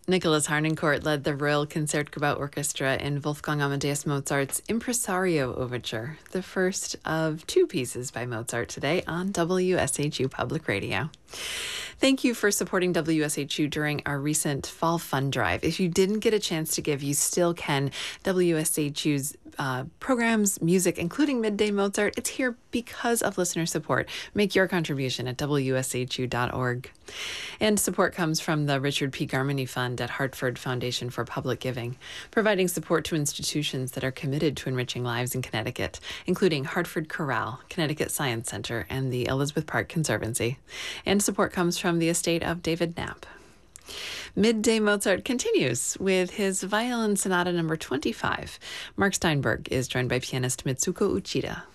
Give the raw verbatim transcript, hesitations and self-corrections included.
Nicholas Harnoncourt led the Royal Concertgebouw Orchestra in Wolfgang Amadeus Mozart's Impresario Overture, the first of two pieces by Mozart today on W S H U Public Radio. Thank you for supporting W S H U during our recent Fall Fund Drive. If you didn't get a chance to give, you still can. W S H U's uh, programs, music, including Midday Mozart, it's here because of listener support. Make your contribution at W S H U dot org. And support comes from the Richard P. Garmany Fund at Hartford Foundation for Public Giving, providing support to institutions that are committed to enriching lives in Connecticut, including Hartford Chorale, Connecticut Science Center, and the Elizabeth Park Conservancy. And support comes from the estate of David Knapp. Midday Mozart continues with his Violin Sonata number twenty-five. Mark Steinberg is joined by pianist Mitsuko Uchida.